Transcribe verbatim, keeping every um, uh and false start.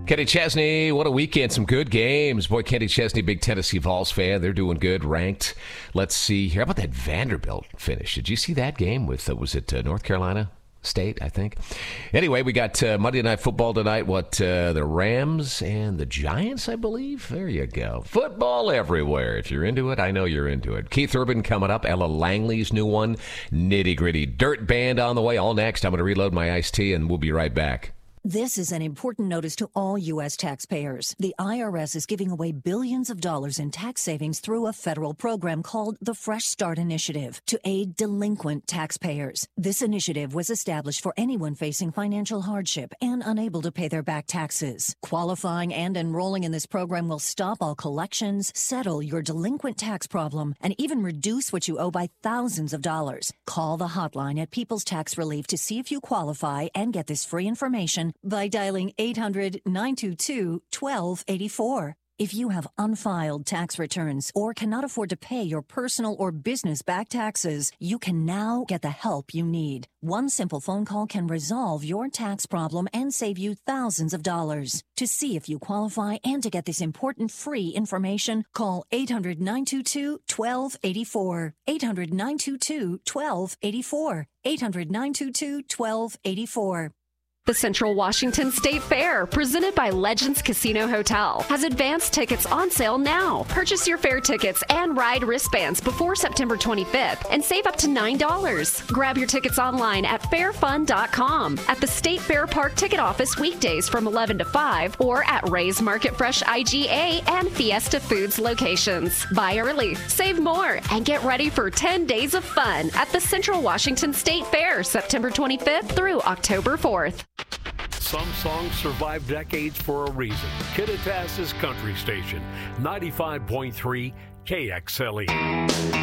Kenny Chesney, what a weekend. Some good games. Boy, Kenny Chesney, big Tennessee Vols fan. They're doing good, ranked. Let's see here. How about that Vanderbilt finish? Did you see that game with, uh, was it uh, North Carolina State, I think? Anyway, we got uh, Monday Night Football tonight. What, uh, the Rams and the Giants, I believe? There you go. Football everywhere. If you're into it, I know you're into it. Keith Urban coming up. Ella Langley's new one. Nitty Gritty Dirt Band on the way. All next. I'm going to reload my iced tea, and we'll be right back. This is an important notice to all U S taxpayers. The I R S is giving away billions of dollars in tax savings through a federal program called the Fresh Start Initiative to aid delinquent taxpayers. This initiative was established for anyone facing financial hardship and unable to pay their back taxes. Qualifying and enrolling in this program will stop all collections, settle your delinquent tax problem, and even reduce what you owe by thousands of dollars. Call the hotline at People's Tax Relief to see if you qualify and get this free information by dialing eight hundred, nine two two, one two eight four. If you have unfiled tax returns or cannot afford to pay your personal or business back taxes, you can now get the help you need. One simple phone call can resolve your tax problem and save you thousands of dollars. To see if you qualify and to get this important free information, call eight hundred, nine two two, one two eight four. eight hundred, nine two two, one two eight four. eight hundred, nine two two, one two eight four. The Central Washington State Fair, presented by Legends Casino Hotel, has advanced tickets on sale now. Purchase your fair tickets and ride wristbands before September twenty-fifth and save up to nine dollars. Grab your tickets online at fair fun dot com, at the State Fair Park ticket office weekdays from eleven to five, or at Ray's Market Fresh I G A and Fiesta Foods locations. Buy early, save more, and get ready for ten days of fun at the Central Washington State Fair, September twenty-fifth through October fourth. Some songs survive decades for a reason. Kittitas's Country Station, ninety-five point three K X L E.